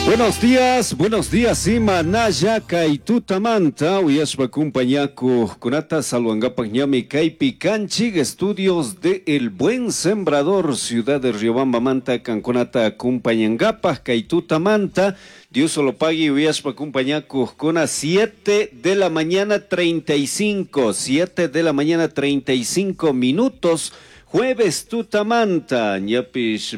Buenos días, Imanaya, Kaitutamanta, Uyashpa Kumpañaku, Kunata, Salwangapak Ñami, Kaipi, Canchig, estudios de El Buen Sembrador, ciudad de Riobamba, Manta, Canconata, Kumpañangapak, Kaitutamanta, Dios solo pague, Uyashpa Kumpañaku, Kona, 7 de la mañana 35, 7 de la mañana 35 minutos. Jueves Tutamanta, ñapis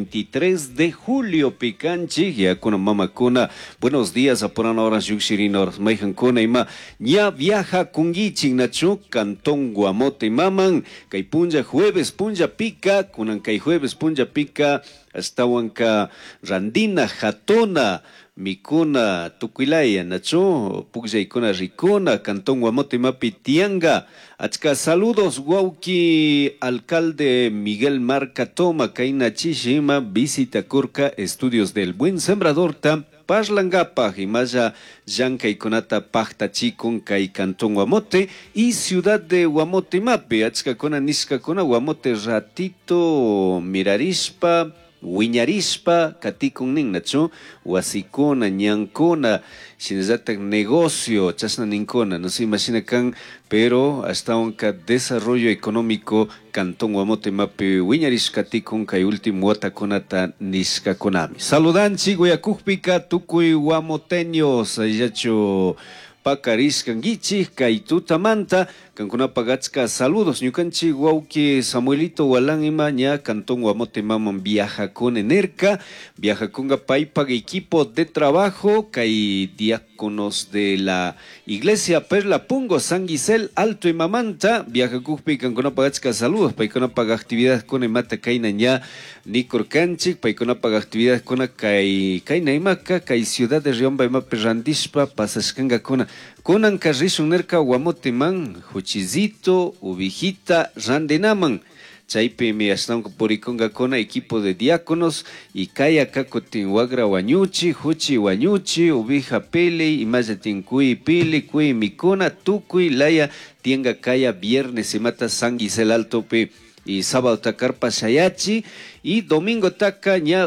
23 de julio, Picanchi, ya con mama kuna. Buenos días, apuran horas, yuxirinor, maijan kuna ima, ya viaja kungichin nachu, Cantón Guamote maman, Kaipunja jueves punja pica, kunan kai jueves punja pica, hasta wanka randina jatona. Mikuna tukuilaya nacho, Pugjaikuna ricona, Cantón Guamote mapi tianga. Achka saludos, Guauki, alcalde Miguel Marca Toma, Kaina Chishima, visita Curca, estudios del Buen Sembrador, tam, Paslangapa, Himaya, Yanka y Conata, Pachta Chikun, Kai Cantón Guamote, y ciudad de Guamote mapi, Achka Kona Niska Kona, Guamote ratito, Mirarispa, Wiñarispa, Katikun Ninnacho, Huasicona, Ñancona, Shinzatak negocio, Chasna Nincona, no se imagina can, pero hasta un desarrollo económico, Cantón Guamote Mape, Wiñaris Katikun, Kai último Wataconata Niska Konami. Saludanchi, Guayacúpica, Tucuy Guamoteños, Ayacho. Pacariscanguichi, Kaitutamanta, Canconapagatzka, saludos, Ñucanchi, Guauki, Samuelito, Gualán, Imaña, Cantón Guamote Maman, viaja con Enerca, viaja con Gapaipa, equipo de trabajo, Kai diáconos de la iglesia Perla Pungo, San Gisel, Alto y Mamanta, viaja Cuspi, Canconapagatzka, saludos, Paiconapaga actividades con Emata, Kainaña, Nicor Canchi, Paiconapaga actividades con Kai Kainaimaca, Kai Ciudad de Riomba, Emape Randispa, Pasascanga con Conan Carrizo Nerca Guamoteman, Huchizito, Ubijita, Randenaman, Chaipe me astan poriconga con equipo de diáconos y Kaya Cacotin Wagra Wañuchi, Huchi Wañuchi, Ubija Pele, y Mayatin Kui Pele, Kui Micona, Tucui, Laya, Tienga Kaya, viernes se mata San Gisel Altope y sábado Tacarpa Shayachi y domingo Taca ya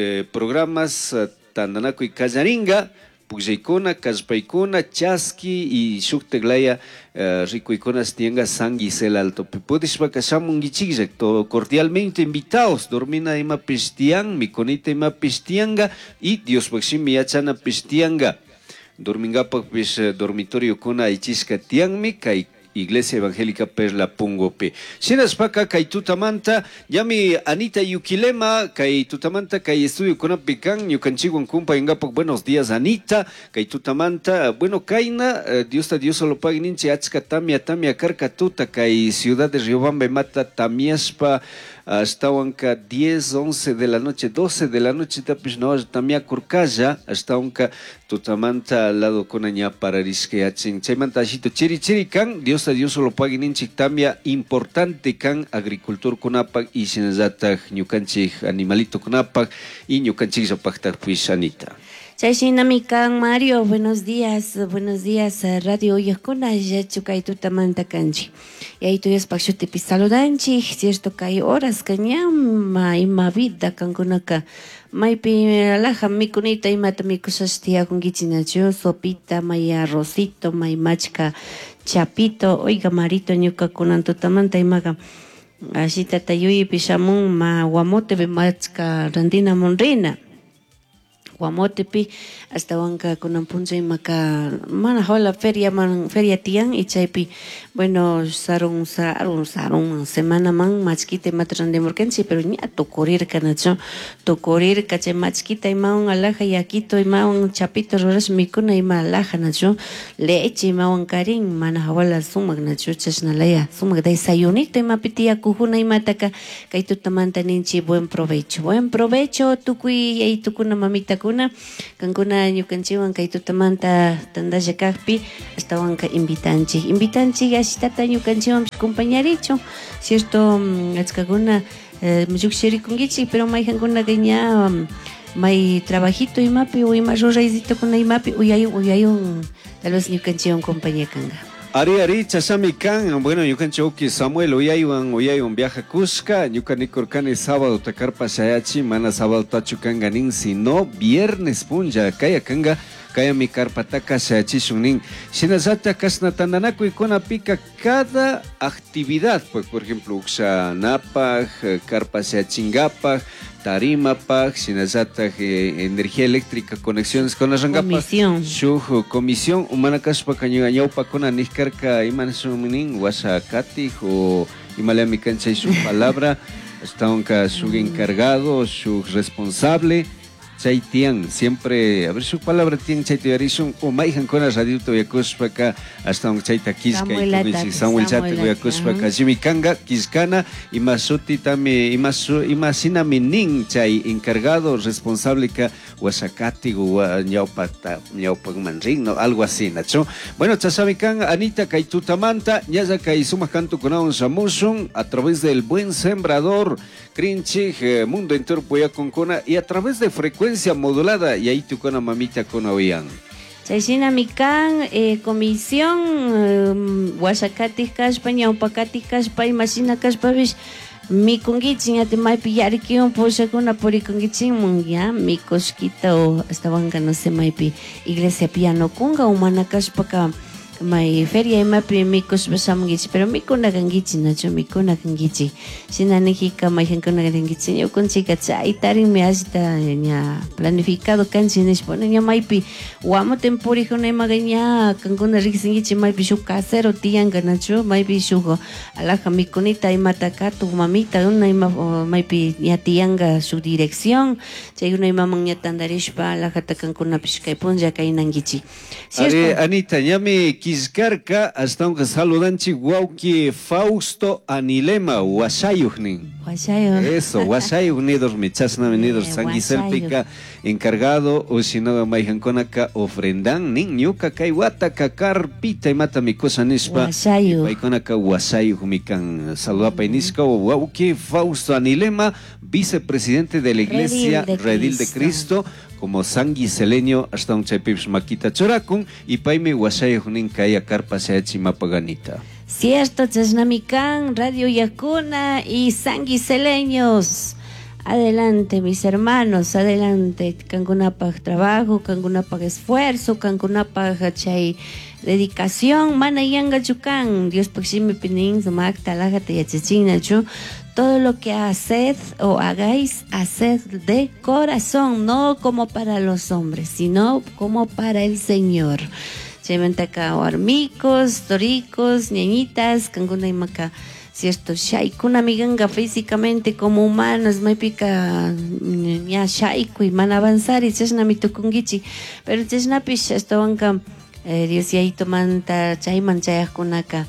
programas Tandanaco y Callaringa. Pugjaikona, Caspaikona, Chaski y Shukteglaya, Ricoicona, Stienga, San Gisel Alto. Puedes vacasamun gichigzek, cordialmente invitados. Dormina ima pistian, Miconita ima pistianga y Dios Baximi Achana pistianga. Dormingapa pues dormitorio kona ichisca tianmi, kai Iglesia Evangélica Perla Pungope. Sinas Paca, Kai Tutamanta, Yami Anita Yukilema, Kai Tutamanta, Kai Estudio Conapican, Yucanchiguan Cumpa Engapo, buenos días Anita, Kai Tutamanta, bueno Kaina, Dios solo pague ninche, Achka Tamia Carcatuta, Kai Ciudad de Riobamba Mata, Tamiaspa, hasta Huanca 10, 11 de la noche, 12 de la noche, Tapis no, Tamia Curcaya, hasta Huanca Tutamanta al lado con Aña Pararisque Achin, Chaimanta Ashito Chiri Can, Dios solo pague ninche, Tamia importante Can, agricultor Conapac y Sinazata, Ñucanchig, animalito Conapac y Ñucanchig Zapacta Puisanita. Chashinamikan Mario, buenos días, Radio Yacona, Yachukai Tutamanta Canchi. Y ahí tú ya espacio te pisaludanchi, cierto que hay horas cañama y ma vida cangunaca. Maipi alaja mi cunita y mata mi cosastia con gichinacho, sopita, maya arrocito, may machca, chapito, oiga marito, ñuca con antotamanta y maga. Así tatayuyi pisamun ma guamote be machca randina monrina. Guamotepi hasta Huanca con Ampunza y Maca manajola feria tian y chaipi bueno sarun semana man machquita matran de morkensi pero ni a tocorir canacho tocorir cache machquita y maun alaja y aquito y maun chapito roras micuna y malaja nacho leche y maun karin manajola sumag nacho chasnalaya sumag desayunito y mapitia cujuna y mataca kaitu tamanta ninchi buen provecho tucui y tucuna mamita kuna kankuna ñukanchiwan kay tutamanta tandalla kaqpi hasta wanka invitanchi asitata ñukanchiwan compañericho cierto achkakuna lluksirikunkichik pero mayjankuna ña may trabajito imapi o ima ruraysito kuna imapi uyayun tal vez ñukanchiwan compañía kanga. Ari chasami kan, bueno, yo canchoki Samuel uyaywan viaja Cusca, yuka nikorkani sábado takarpa shayachi, mana sábado tachukan ganin, sino viernes punja, kaya mi carpataca shayachi shunin. Shinazata kasnatananaku y kona pica cada actividad, pues por ejemplo, uxa napaj, carpa shayachingapaj, tarima pag, sinazata energía eléctrica, conexiones con la rangapa. Comisión. Comisión, humana caspa cañugañau pa con aniscarca iman suminin, wasakati, o imalea mi cancha y su palabra, hasta unca su encargado, su responsable. Chay tian, siempre, a ver su palabra tian, chay tiarizun, o maijan con la radio toyacuspa acá, hasta un chay taquisca, y Samuel Chate, toyacuspa acá, Jimmy Kanga, Quiscana, y Masuti también, y Masina Minin, chay encargado, responsable, que Huasacati, Ñaupamanrin, algo así, Nacho. Bueno, Chasabican, Anita, Kaitutamanta, Yaza Kaizuma Canto con un Samusun, a través del Buen Sembrador, Crinchig, Mundo Entero Poya Concona, y a través de frecuencia modulada, y ahí tu con mamita con oían. Chayshina mikan comisión Huasacati Kaspa, Ñaupacati Kaspa, Imashina Kaspavish, mi congichin ati mai pillariki un posa con apori congichin mungia mi cosquita o estaban no sé mai pi iglesia piano kunga humana Kaspa mai feria y mapi mi cosbasamgichi pero mi kuna gangichi nacho mi kuna gangichi sinanejika mai kuna gangichi yo con chica chai tarin me asita nya planificado canciones pone nya mai pi wamo tempori con magaña kanguna risingichi mai pi su casero tianga nacho mai pi su alaja mi kunita y mataka tu mamita una mai pi nya tianga su dirección chay una mamang nya tandarishpa alaja takankuna pishkai ponja kainangichi Anita llame Quiscarca, hasta un saludanchi guauki Fausto Anilema, Huasayuhnin. Eso, Huasayuhnin, Michasna venidos, Sanguiselpica, encargado, o si no, Maijanconaca, ofrendan, niñuca, Kaiwata, Kakarpita y mata mi cosa nispa. Maiconaca, Huasayuhmican, saludapa inisca, o guauki Fausto Anilema, vicepresidente de la Iglesia Redil de Cristo. Como sanguiseleño hasta un chaypips maquita choracun y paime guasaya junin kaya carpa seachi mapaganita. Cierto, Chasnamican, Radio Yacuna y sanguiseleños. Adelante, mis hermanos, adelante. Cangunapag trabajo, Cangunapag esfuerzo, Cangunapag chay dedicación. Mana yanga chucan, Dios paxime pinin, sumakta, lájate yachachina chu. Todo lo que haced o hagáis, haced de corazón, no como para los hombres, sino como para el Señor. Chementaca armicos, toricos, ñañitas, canguna y maca, cierto, shaikuna miganga físicamente como humanos, me pica ña shaiku y man avanzar y chesna mi tukungichi, pero chesna pish estaban Dios y ahí tomanta chayman chayakunaka.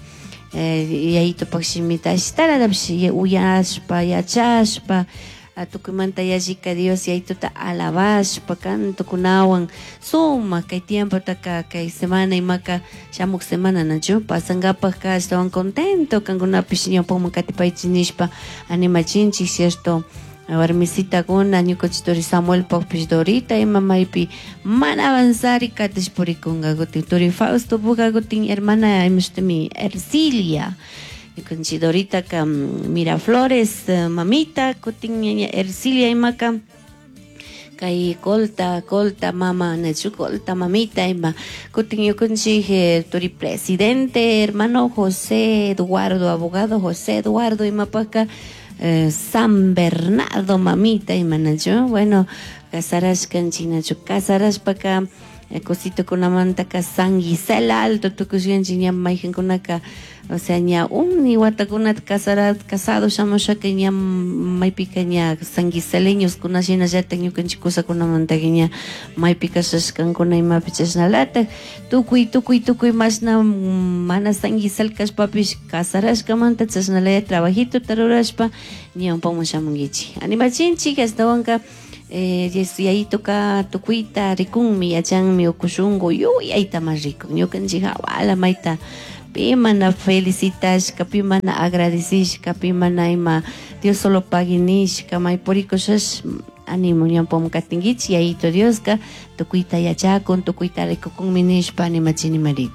Y ahí tu paximita estará de uyashpa yachashpa a tu kumanta yashika Dios y ahí tu ta alabashpa canto kunawan suma que tiempo taka que semana y maca shamuk semana nacho pasangapa ka estaban contento kanguna pishiño pomo katipaychinishpa animachinchi cierto Warmisita kuna ñukochitori Samuel Pokpisdorita y mamaipi mana avanzar y katesh porikunga gotin tori Fausto buga gotin hermana mi Ercilia ñukonchidorita ka Miraflores mamita gotin Ercilia y maka kay colta mama nechu colta mamita ima gotin ñukonchi tori presidente hermano José Eduardo abogado José Eduardo y mapaka San Bernardo mamita y manacho bueno casaras canchinacho casaras para acá cosito con la manta ca San Gisela alto tu cocina chiña maigen con acá o sea ña un iguata con casado chamos que ña mai picaña San Giseleños con una ya tengo que chicosa con la manta que ña mai picasas con una ima pichas na lata tukuy más na mana San Gisel cas papis casaras que manta chas na le trabajito taruraspa ña un pomo chamungichi animachin chicas estabanca y ahí toca tucuita ricun mi yachan mi okushungo yo y ahí está más rico yo que wala maita pimana felicitas kapimana agradecish kapimana ima Dios solo paginish kamay poricosas ánimo ñam pom katingichi y ahí to Dios ka tucuita yacha con tucuita rico con minish pa animachini marito.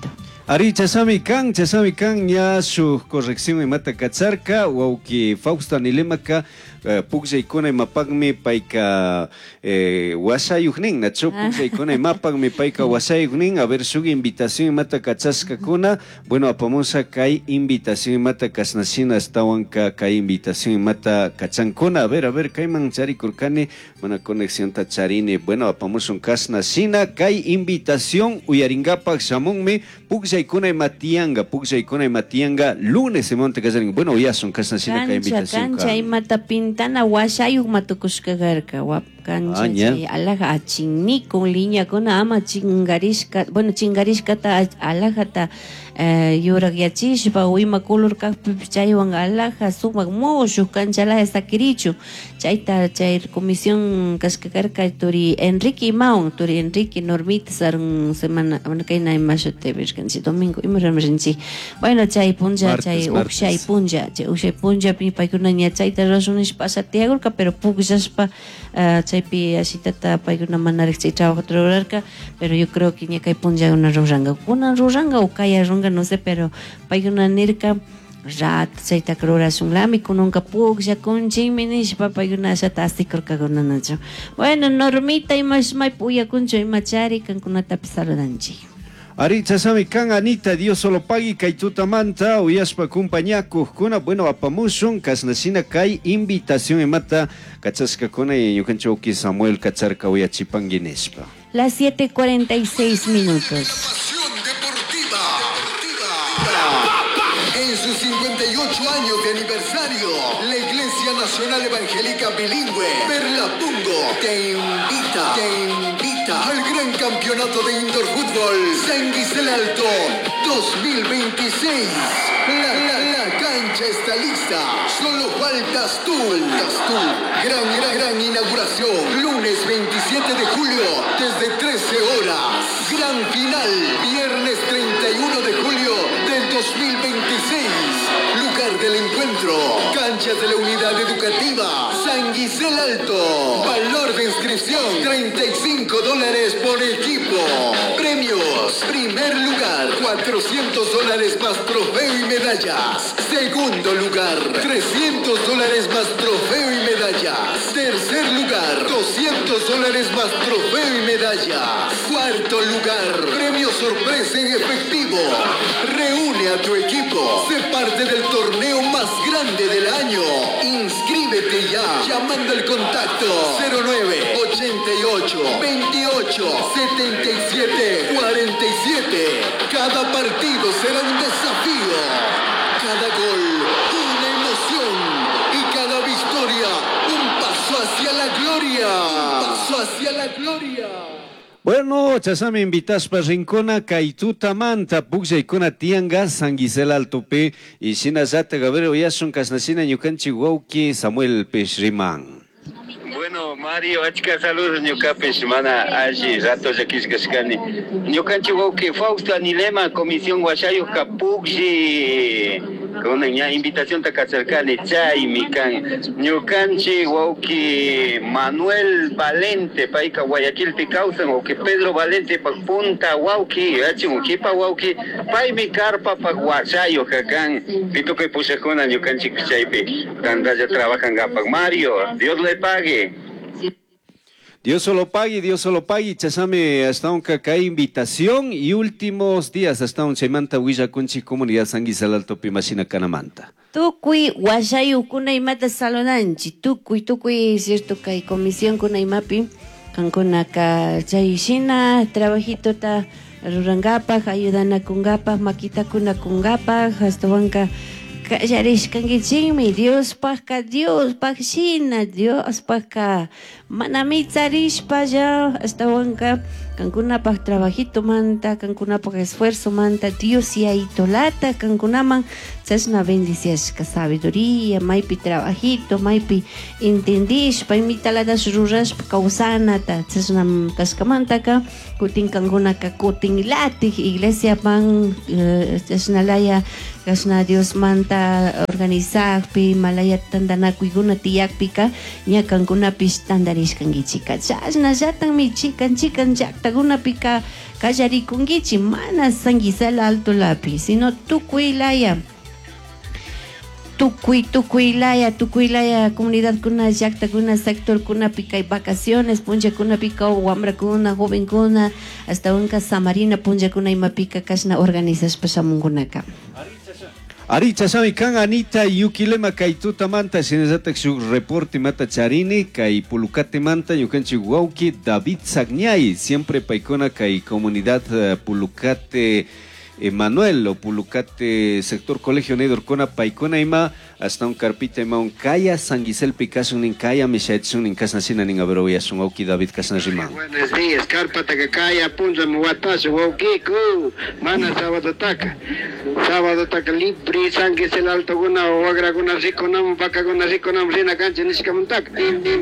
Ari chasami kan ya su corrección mata kacharka wauki Fausto Anilemaka pukllaykuna imapaqmi payka wasayuqnin nacho pukllaykuna imapaqmi payka wasayuqnin a ver su invitación imata kachashkakuna bueno apamusa kay invitación imata kasnashina estawanka kay invitación imata kachankuna a ver kayman charikurkani mana conexión ta charini bueno apamusun kasnashina kay invitación uyaringapak shamunmi pukllaykuna imatianga lunes se monte kacharin bueno ya son kasnashina kay invitación cancha imata pintana washayuk matukushkagarka wap cancha alaja achinni con línea con ama chingarishka bueno chingarishkata alajata yurak yachishpa uima color kakpi chaywan alaja sumak moshu cancha alaja está kirichu chayta chay comisión kashkagarka turi Enrique Maun turi Enrique Normita sarun semana kayna imashote verkanchi domingo imaramrinchi bueno chay punja chay ukshay punja pi paykuna nya chayta rasunish pasateagurka pero pukllashpa chaypi ashitata paykuna manarek chay trabajo trurarka pero yo creo que ña kay punja una ruranga o kaya runga no sé pero paykuna nirka rat chayta crurasunlami kununka puklla kunchimi nishpa paykuna ashata astikurkakuna nacho bueno Normita imashmay puyakunchu imachari kankunatapi saludanchik Ari chasami kan Anita Dios solo pagi kay tutamanta uyashpa kumpañaku kuna bueno apamusun kasnashina kay invitación emata kachashkakuna y ñukanchawki Samuel kacharka uyachipanginespa. Las 7:46 minutos. En sus 58 años de aniversario, la Iglesia Nacional Evangélica Bilingüe Perlapungo te invita al gran campeonato de indoor fútbol San Gisel Alto 2026. La cancha está lista, solo faltas tú. Gran inauguración, lunes 27 de julio, desde 13 horas. Gran final, viernes 31 de julio del 2026. Lugar del encuentro, canchas de la unidad educativa San Gisel Alto. Valor de inscripción, $35 por equipo. Premios, primer lugar, $400 más trofeo y medallas. Segundo lugar, $300 más trofeo y medallas. Tercer lugar, $200 más trofeo y medallas. Cuarto lugar, premio sorpresa en efectivo. Reúne a tu equipo, sé parte del torneo más grande del año. Inscríbete ya, llamando al contacto 09 88 28 77 47. Cada partido será un desafío. Cada gol, una emoción. Y cada victoria, un paso hacia la gloria. Un paso hacia la gloria. Bueno, chasami invitas pa rincona kaituta manta pukllaykuna tianga San Gisel Alto pe y shinazata gabriel yasun kasnashina ñukanchik wawki Samuel Peshriman. Bueno, Mario, achka saludos ñukapish mana alli rato llakishkashkani. Ñukanchik wawki Fausto Anilema comisión washayuqka pukshi con una invitación ta kacharkani chaymi kan ñukanchik wawki Manuel Valente payka Guayaquilpi kawsan wawki Pedro Valente pa punta wawki achimukipa wawki paymi karpapak washayuqka kan pitukay pushakuna ñukanchik chaypi tantalla trabajangapak. Mario, Dios le pague. Dios solo pague, chasame hasta un cacay invitación y últimos días hasta un chaimanta huilla kunchi comunidad San Gisel Alto Pimashina Canamanta. Tukui washayu kuna imata salonanchi, tukui cierto que hay comisión kuna imapi, kankuna ka chayishina, trabajito ta rurangapak, ayudana kungapak, makita kuna kungapak, hasta wanka Yarishkangichimi, Dios paka shina, Dios paka manamitzarishpa ya hasta wanka kankunapak trabajito manta, kankunapak esfuerzo manta, Dios y aitolata kankunaman chasna bendiciashka sabiduría, maypi trabajito, maypi entendishpa, imitaladas rurashpa kawsanata, chasna kaskamantaka, kutin kankunaka kutin latij iglesia pan chasna laya kasna Dios manta organizakpi malaya tandanakuyguna tiyakpika ña kankunapish tandari kalishkangichi kachashna llatanmi chikan llaqtakunapiqa kallarikungichi mana sanguisala altolapi sino tukuylaya comunidad kuna llaqtakuna sector kuna pika vacaciones puncha kuna pika wamrakuna jovenkuna hasta unka samarina puncha kuna imapika kashna organizashpa shamunkunaka. Arichasami kan Anita yukilema kay tutamanta sinazatak shuk reporte mata charini kay pulukate manta yukanchi wauki David Sagñay siempre paikona kay comunidad pulukate Manuel o pulukate sector colegio Neidor Kona paikona ima hasta un carpita ima un kaya sanguisel picasun nin kaya mishaitsun nin kasnasina nin aberoya sun wauki David kasnasima. Buenos días, carpata que kaya punza muatasu wauki ku mana sábado taka libre sanguisel alto guna o agra guna rico nam vaca guna rico nam rina cancha nishkamuntaka.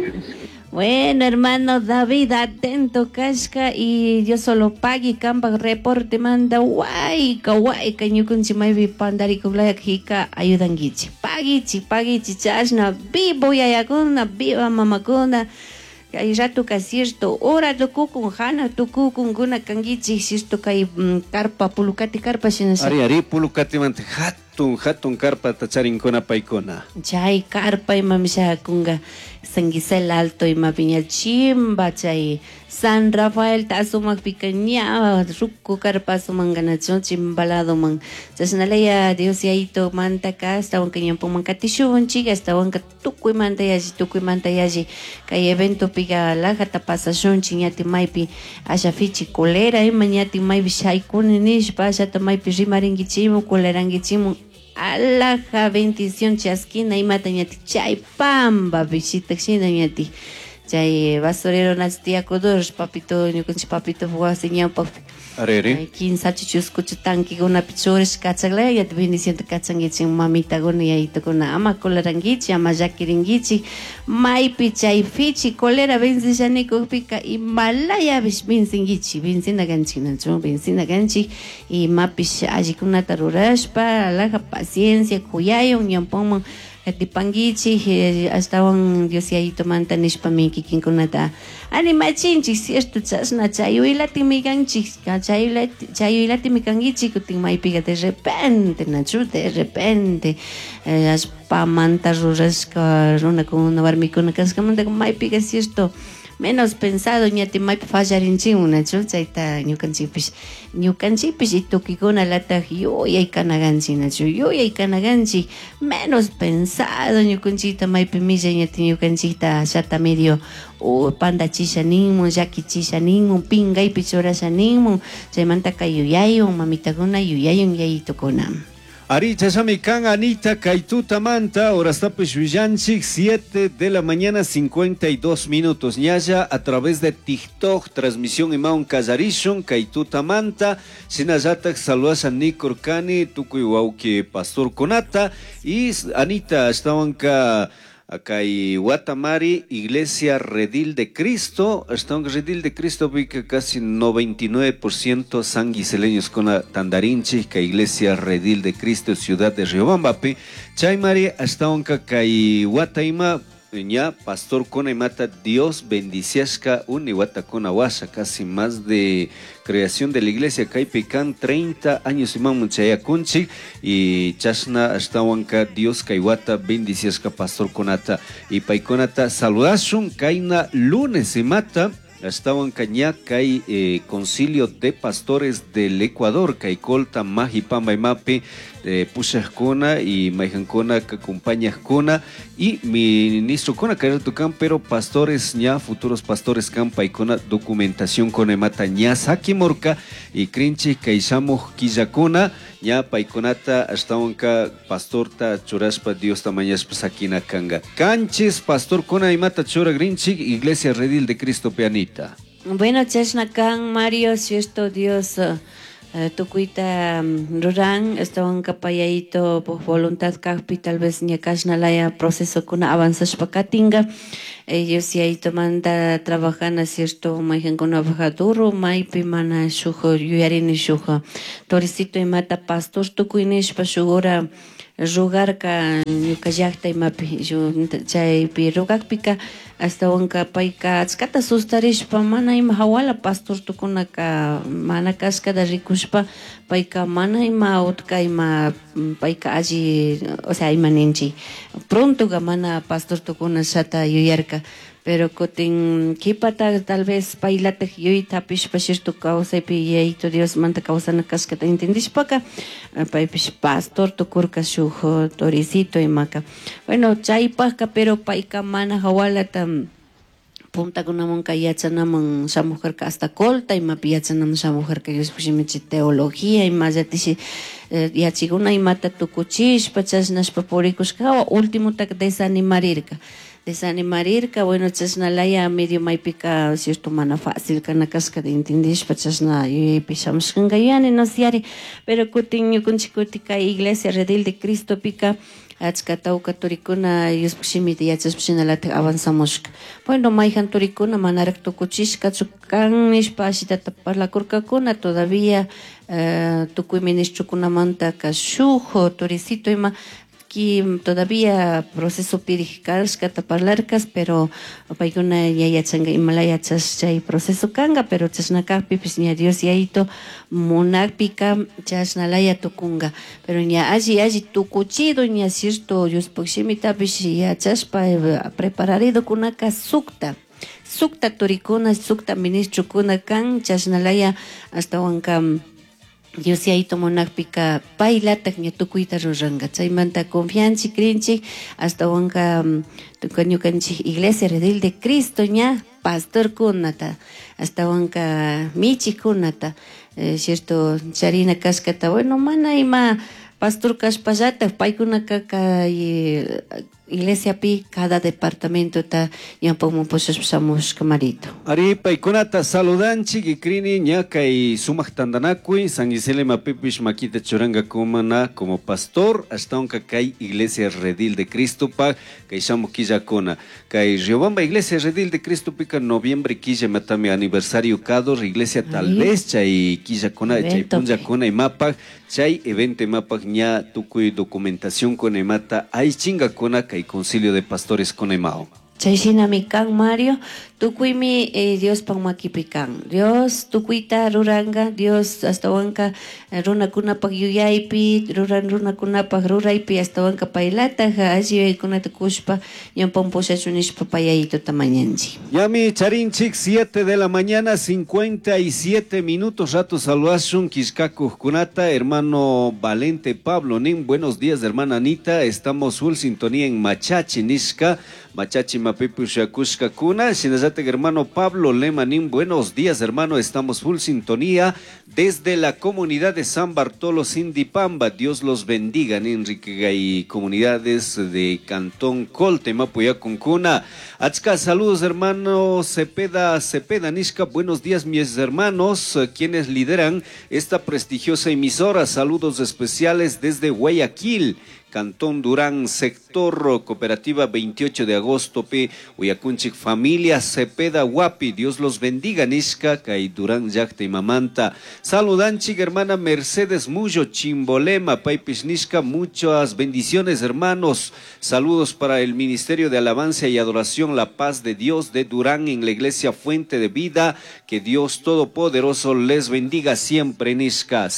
Bueno, hermano David, atento, Kashka, y yo solo pague, campa, reporte, manda, guay, cañucunchi, maybe pandari, kublaya, hika, ayudan gichi. Pagichi, chashna, vivo, yayakuna, viva, mamakuna. Hay rato que cierto, ora toku con Hana, toku con Guna Kangichi, cierto que hay carpa, pulukati carpa, sino Ari, pulukati mante, hatun carpa, tacharin kona paikona. Chay carpa y mamisha kunga, sanguisel alto y mapiña chimba, chay San Rafael, tasumak picaña, ruku carpa, sumanganachon, chimbalado man. Chasnalaya, Dios yaito, manta ka, estaban cañampo mancatishu, chiga, estaban tukui manta yaji, kay evento piga laja tapasashon, chiñati maipi, asha fichi colera, y mañati maipi shaikunish, pasha maipi rimaringichimu, colerangichimu. Alaja bendición chasquina y matañati chay pamba visita xinañati chay basurero nastia kodoros papito ñukunchi papito fue señal papi Arere 15 chuchuscucho tanque guna pichores kachagla ya bendición te kachangichi mamita guna ya ito guna ama colerangichi ama jakiringichi maipi chay fichi colera benzisaniko pika y malaya benzingichi benzina ganchi y mapish allí kuna tarurashpa alaja paciencia cuyayo ñampoma Tipangichi, estaban Dios ahí tomando nishpamiki kinkunata. Animachinchi, cierto, chasna, chayuilati miganchi, chayuilati migangichi, kutin maipiga de repente, nachu, de repente, aspamanta rurasca, runa con una barmicona, cascamanda con maipiga, cierto. Menos pensado ñati mai fallarinchi una chulchaita ñukanchipis y tukikuna lata yoyay kanaganchi nachu yoyay kanaganchi menos pensado ñukanchita mai pimilla ñati ñukanchita shata medio o panda chisha ninmun yaki chisha ninmun pingay pichorasha ninmun chaymanta kayuyayun mamitaguna yuyayun yayitokuna. Ari chasami kan Anita Kaituta Manta, horas tapes Villanchik, 7 de la mañana, 52 minutos. Ñaya a través de TikTok, transmisión Imaun Kazarishon, Kaituta Manta, Sinazatak, saludas a Nikor Kani, Tukuyuauki Pastor Konata, y Anita, estaban acá y Guatamari, Iglesia Redil de Cristo, están Redil de Cristo, que casi 99% sanguiseleños con la Tandarinchi, que Iglesia Redil de Cristo, ciudad de Riobambapi, Chaymari, estaban acá y Guataima, ya Pastor Konaimata, Dios bendiciasca Uniwata Konawasha, casi más de creación de la iglesia Kaipican, 30 años Imam Muchaya Kunchi y Chasna Ashtawanka, Dios Kaiwata bendiciasca Pastor Konata y Paikonata, saludashun Kaina lunes y mata. Estaban cañá hay concilio de pastores del Ecuador, Kaikolta, Maji, Pamba y Mapi, Pushascona y Maijancona, que acompaña Cona, y ministro Cona, Tucán, pero pastores ña, futuros pastores Campa y Cona, documentación con Emata ña, Saki Morca y Crinchi, Kaisamo, Quillacona, ña, Paiconata, Estawanka, pastorta, Churaspa, Dios Tamañas, Sakina Kanga. Canches, pastor Cona y Mata Chora Grinchi, Iglesia Redil de Cristo Pianita. Bueno, Chasnakan, Mario, si esto Dios. Tukuita ruran estaban capayadito por voluntad capi tal vez ni laya proceso con avanzas pacatinga ellos y ahí tomanda trabajan a cierto majen con abajaduro maipi mana shujo yuyarini shujo toricito y mata pastor tukuinish pasugora rugarka ñuka llaqta imapi chaypi rugakpika ashtawanka payka achkata sustarishpa mana ima hawala pastortukunaka mana kashkata rikushpa payka mana ima utka ima payka alli o sea ima ninchi prontoga mana pastortukuna shata yuyarka pero kutin kipata tal vez paylatak yuyta pishpa shirtu kawsaypi yayito Dios manta kawsana kashkata intendishpaka paypish pastor tukurka shuk toricito imaka bueno chaypaka pero payka mana hawalata puntakunamunka yachanaman shamujarka hasta kolta imapi yachanaman shamujarka yuspashimichi teología ima llatishi yachiguna imata tukuchishpa chashnashpa purikushkawa ultimotaka desanimarirka bueno chashnalaya medio maypika cierto mana fácil kana kashka de entendishpa chashna yuyaypi shamushkanka yuyani nosiari pero kutin ñukunchik kutika iglesia redil de Cristo pika achka tawka turikuna yuspashimita yachashpashinalatak avanzamushka bueno mayjan turikuna manarak tukuchishkachu kan nishpa ashitata parlakurkakuna todavía tukuy ministrukunamanta shuk toricito ima que todavía proceso pirikarskata parlarkas pero paykuna yayachanga imalaya chay proceso kanga pero chashnakapi pues ña Dios yayito munakpika chashnalaya tukunga pero ña alli tukuchido ña cierto yuspukshimitapish yachashpa prepararido kunaka sukta turikuna sukta ministrukuna kan chashnalaya hasta Dios yayito monakpika paylatak ña tukuyta ruranga chaymanta confianchi krinchik hasta wanka ñukanchik iglesia redil de Cristo ña pastor kunata hasta wanka michikunata cierto charina kashkata bueno mana ima pastor kashpallata paykunaka iglesia pi cada departamento ta ñampamun pushashpamushka marito. Ari paykunata saludanchik ikrini ña kay sumak tandanakuy San Iselema pipish makita churanga kumana como pastor hasta onka kay iglesia redil de Cristo pa kay shamu killakuna kay Riobamba iglesia redil de Cristo pika noviembre killa matami aniversario kador iglesia tal vez chay killakuna chay punjakuna imapa chay evento imapa ña tukuy documentación con emata ay chinga kuna kay concilio de pastores con emao. Chayshinami kan Mario, tukuymi Dios pangmakipi kan. Dios tukuita ruranga, Dios hasta wanka runakunapak yuyaypi, runakunapak ruraypi hasta wanka paylata alli kunata kushpa ñampan pushachunishpa payayito tamañanchi. Yami charinchik 7 de la mañana 57 minutos rato saludación Kishkaku kunata hermano Valente Pablo nin buenos días hermana Anita estamos full sintonía en Machachi Nishka Machachi Mapipu Shakushka Kuna, Shinazate hermano Pablo Lemanín, buenos días hermano, estamos full sintonía desde la comunidad de San Bartolo Sindipamba, Dios los bendiga, Enrique y comunidades de Cantón Colte, Mapuya con Kuna, Achka, saludos hermano Cepeda Nishka, buenos días mis hermanos, quienes lideran esta prestigiosa emisora, saludos especiales desde Guayaquil, Cantón Durán, sector cooperativa 28 de agosto, P. Uyacunchic, familia Cepeda Guapi, Dios los bendiga, Nishka, Kay Durán, Yacta y Mamanta. Saludanchik, hermana Mercedes Mullo, Chimbolema, Paipis Nishka, muchas bendiciones, hermanos. Saludos para el Ministerio de Alabanza y Adoración, La Paz de Dios de Durán en la Iglesia Fuente de Vida. Que Dios Todopoderoso les bendiga siempre, Nishka.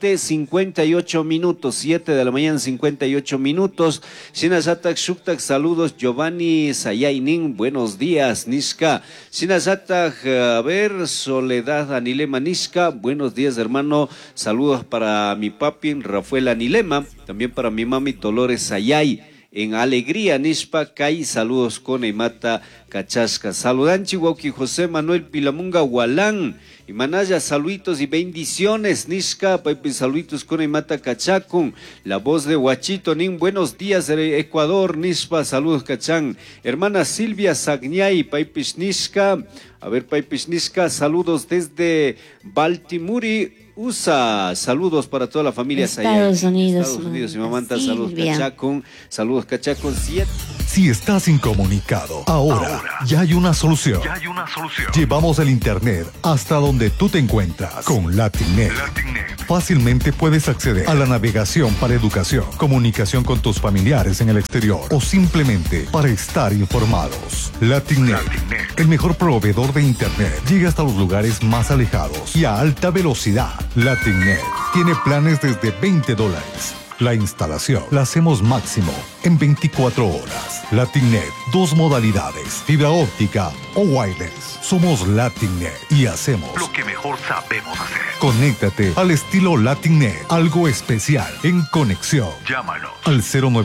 7:58 minutos, 7 de la mañana, 58 minutos. Shinazatak Shuktak, saludos. Giovanni Sayainin, buenos días, Nishka. Shinazatak, a ver, Soledad Anilema Nishka, buenos días, hermano. Saludos para mi papi Rafael Anilema, también para mi mami Dolores Sayay. En Alegría, Nishpa, Kai, saludos con Emata Cachasca. Saludanchi, Chihuauqui, José Manuel Pilamunga, Hualán. Y Manaya, saluditos y bendiciones, Nishka, Pepe, saluditos con Emata Cachacón. La voz de Huachito, Nin, buenos días, Ecuador, Nishpa, saludos, Cachán. Hermana Silvia Sagñay, Pepe, Nishka. A ver, Pepe, Nishka, saludos desde Baltimore, USA, saludos para toda la familia Estados Unidos. Y Mamanta, saludos Cachacón, 7 Si estás incomunicado, ahora ya hay una solución. Llevamos el internet hasta donde tú te encuentras con Latinnet. Fácilmente puedes acceder a la navegación para educación, comunicación con tus familiares en el exterior o simplemente para estar informados. Latinnet, el mejor proveedor de internet, llega hasta los lugares más alejados y a alta velocidad. Latinnet tiene planes desde $20. La instalación la hacemos máximo en 24 horas. Latinnet, 2 modalidades, fibra óptica o wireless. Somos Latinnet y hacemos lo que mejor sabemos hacer. Conéctate al estilo Latinnet, algo especial en conexión. Llámanos al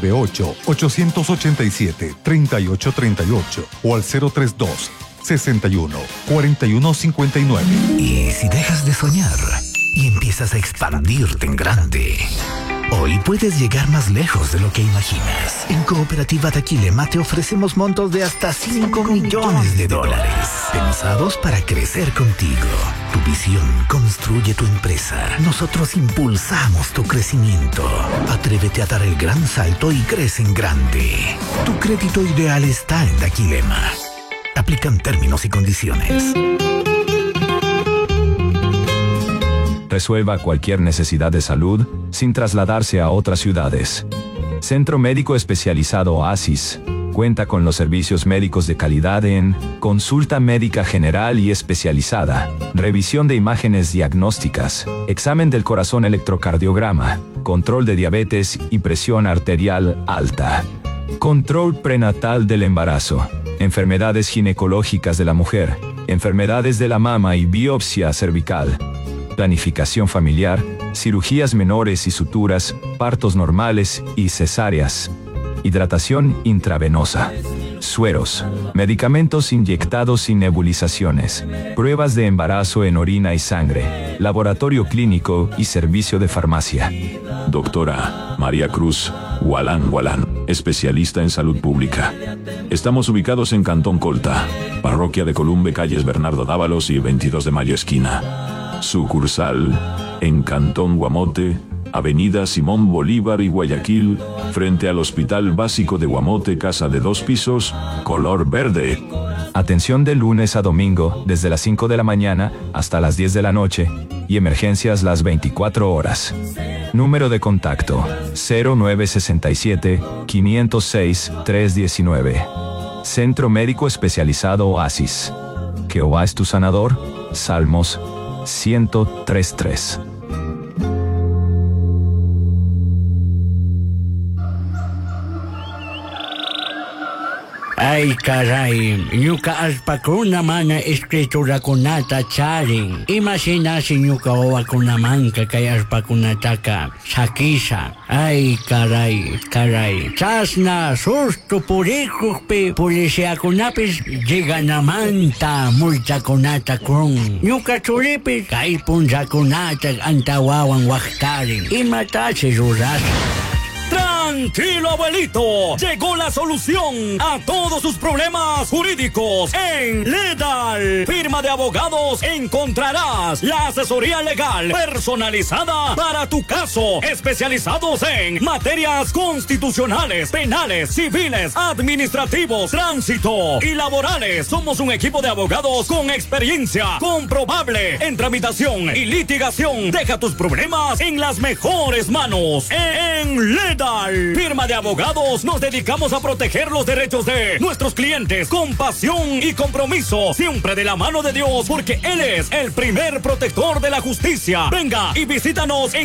098-887-3838 o al 032-61-4159. ¿Y si dejas de soñar y empiezas a expandirte en grande? Hoy puedes llegar más lejos de lo que imaginas. En Cooperativa Daquilema te ofrecemos montos de hasta $5 millones, pensados para crecer contigo. Tu visión construye tu empresa. Nosotros impulsamos tu crecimiento. Atrévete a dar el gran salto y crece en grande. Tu crédito ideal está en Daquilema. Aplican términos y condiciones. Resuelva cualquier necesidad de salud sin trasladarse a otras ciudades. Centro Médico Especializado Oasis cuenta con los servicios médicos de calidad en consulta médica general y especializada, revisión de imágenes diagnósticas, examen del corazón electrocardiograma, control de diabetes y presión arterial alta, control prenatal del embarazo, enfermedades ginecológicas de la mujer, enfermedades de la mama y biopsia cervical, planificación familiar, cirugías menores y suturas, partos normales y cesáreas, hidratación intravenosa, sueros, medicamentos inyectados y nebulizaciones, pruebas de embarazo en orina y sangre, laboratorio clínico y servicio de farmacia. Doctora María Cruz Gualán, especialista en salud pública. Estamos ubicados en Cantón Colta, Parroquia de Columbe, calles Bernardo Dávalos y 22 de Mayo esquina. Sucursal en Cantón Guamote, Avenida Simón Bolívar y Guayaquil, frente al Hospital Básico de Guamote, casa de 2 pisos, color verde. Atención de lunes a domingo, desde las 5 de la mañana hasta las 10 de la noche, y emergencias las 24 horas. Número de contacto, 0967-506-319. Centro Médico Especializado Oasis. Jehová es tu sanador. Salmos 103:3. Ay, caray, ñuka alpakuna mana escritura-kunata charin. Imaginasi ñuka wawakunamanka kay alpakunataka sakisa. Ay, caray. Chasna susto purikuqpi policiakunapis lleganamanta multakunata krun. Ñuka churipis kay punllakunata antawawan waqtarin. Imatachi ruras. Tranquilo, abuelito. Llegó la solución a todos sus problemas jurídicos. En Ledal, firma de abogados, encontrarás la asesoría legal personalizada para tu caso. Especializados en materias constitucionales, penales, civiles, administrativos, tránsito y laborales. Somos un equipo de abogados con experiencia comprobable en tramitación y litigación. Deja tus problemas en las mejores manos. En Ledal, firma de abogados, nos dedicamos a proteger los derechos de nuestros clientes con pasión y compromiso, siempre de la mano de Dios, porque Él es el primer protector de la justicia. Venga y visítanos en